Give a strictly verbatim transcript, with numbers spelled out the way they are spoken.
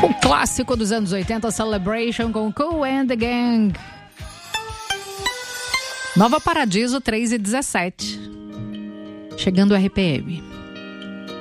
Um clássico dos anos oitenta, Celebration com Kool and the Gang. Nova Paradiso três e dezessete. Chegando o R P M.